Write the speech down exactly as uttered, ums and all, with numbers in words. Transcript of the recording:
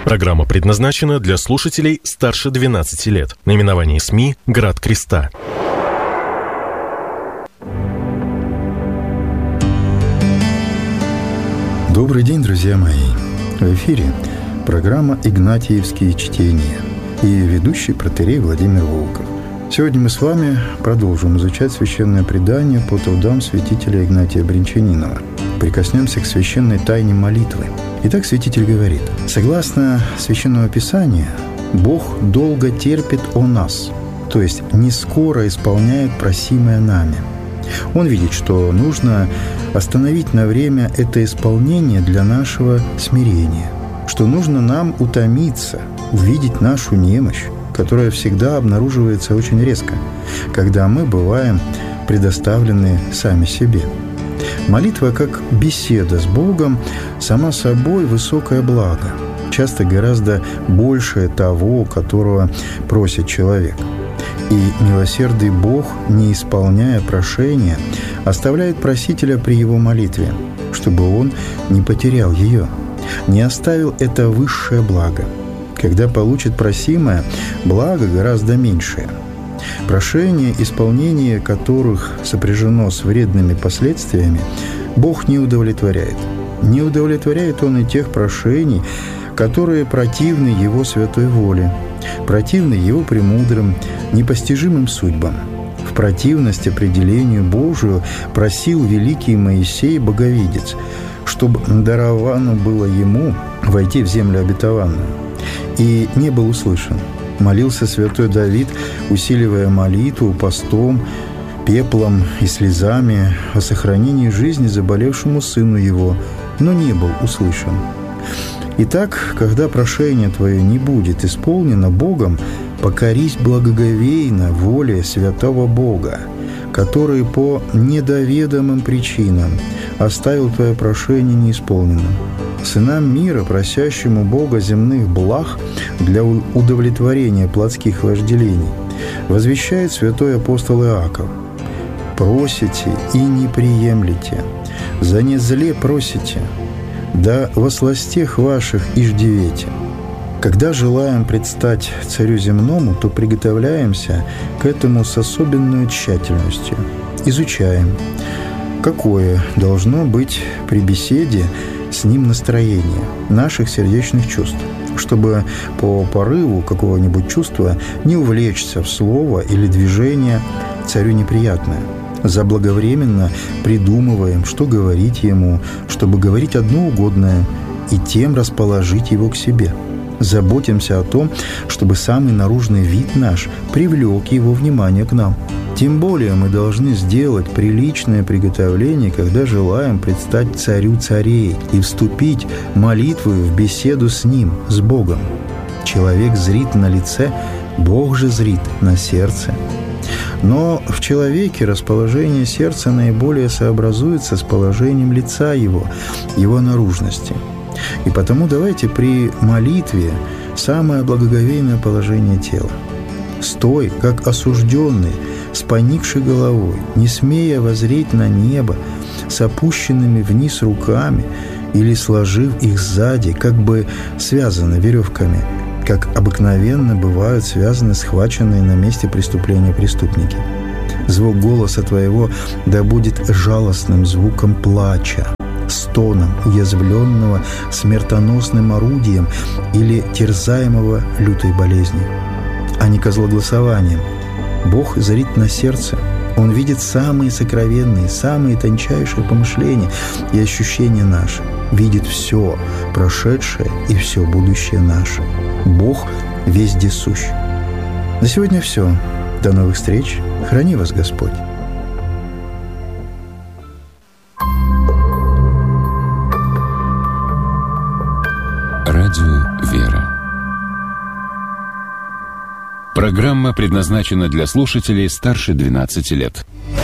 Программа предназначена для слушателей старше двенадцати лет. Наименование СМИ «Град Креста». Добрый день, друзья мои! В эфире программа «Игнатиевские чтения» и ведущий протоиерей Владимир Волков. Сегодня мы с вами продолжим изучать священное предание по трудам святителя Игнатия Бринчанинова. Прикоснемся к священной тайне молитвы. Итак, святитель говорит: согласно Священному Писанию, Бог долго терпит о нас, то есть не скоро исполняет просимое нами. Он видит, что нужно остановить на время это исполнение для нашего смирения, что нужно нам утомиться, увидеть нашу немощь, которая всегда обнаруживается очень резко, когда мы бываем предоставлены сами себе. Молитва, как беседа с Богом, сама собой высокое благо, часто гораздо большее того, которого просит человек. И милосердный Бог, не исполняя прошения, оставляет просителя при его молитве, чтобы он не потерял ее, не оставил это высшее благо. Когда получит просимое, благо гораздо меньшее. Прошение, исполнение которых сопряжено с вредными последствиями, Бог не удовлетворяет. Не удовлетворяет Он и тех прошений, которые противны Его святой воле, противны Его премудрым, непостижимым судьбам. В противность определению Божию просил великий Моисей Боговидец, чтобы даровано было ему войти в землю обетованную, и не был услышан. Молился святой Давид, усиливая молитву постом, пеплом и слезами о сохранении жизни заболевшему сыну его, но не был услышан. Итак, когда прошение твое не будет исполнено Богом, покорись благоговейно воле святого Бога, который по недоведомым причинам оставил твое прошение неисполненным. Сынам мира, просящему Бога земных благ для удовлетворения плотских вожделений, возвещает святой апостол Иаков: «Просите и не приемлете, за незле просите, да во сластях ваших иждивете». Когда желаем предстать царю земному, то приготовляемся к этому с особенной тщательностью. Изучаем, какое должно быть при беседе с ним настроение наших сердечных чувств, чтобы по порыву какого-нибудь чувства не увлечься в слово или движение царю неприятное. Заблаговременно придумываем, что говорить ему, чтобы говорить одно угодное, и тем расположить его к себе. Заботимся о том, чтобы самый наружный вид наш привлек его внимание к нам. Тем более мы должны сделать приличное приготовление, когда желаем предстать царю царей и вступить молитвою в беседу с ним, с Богом. Человек зрит на лице, Бог же зрит на сердце. Но в человеке расположение сердца наиболее сообразуется с положением лица его, его наружности. И потому давайте при молитве самое благоговейное положение тела. Стой, как осужденный, с поникшей головой, не смея воззреть на небо, с опущенными вниз руками или сложив их сзади, как бы связаны веревками, как обыкновенно бывают связаны схваченные на месте преступления преступники. Звук голоса твоего да будет жалостным звуком плача, стоном уязвленного смертоносным орудием или терзаемого лютой болезнью, а не козлогласованием. Бог зрит на сердце. Он видит самые сокровенные, самые тончайшие помышления и ощущения наши. Видит все прошедшее и все будущее наше. Бог везде сущ. На сегодня все. До новых встреч. Храни вас Господь. Радио «Вера». Программа предназначена для слушателей старше двенадцати лет.